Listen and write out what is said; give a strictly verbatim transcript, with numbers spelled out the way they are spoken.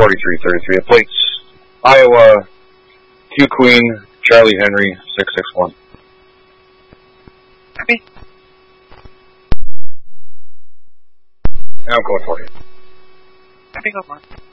forty-three thirty-three. The plates, Iowa, Q Queen, Charlie Henry, six six one. Copy. And I'm going for you. Copy, go for it.